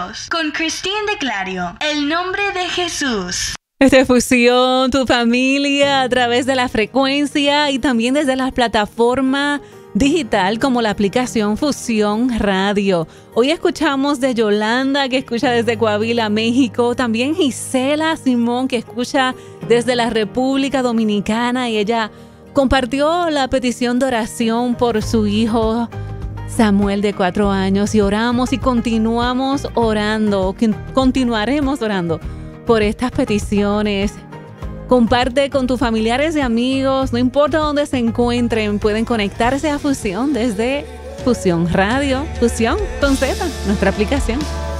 Dios, con Christine de Clario, el nombre de Jesús. Esta es Fusión, tu familia, a través de la frecuencia y también desde la plataforma digital como la aplicación Fusión Radio. Hoy escuchamos de Yolanda, que escucha desde Coahuila, México. También Gisela Simón, que escucha desde la República Dominicana. Y ella compartió la petición de oración por su hijo Samuel, de 4 años. Y oramos y continuamos orando. Continuaremos orando por estas peticiones. Comparte con tus familiares y amigos, no importa dónde se encuentren, pueden conectarse a Fusión desde Fusión Radio, Fusión con Z, nuestra aplicación.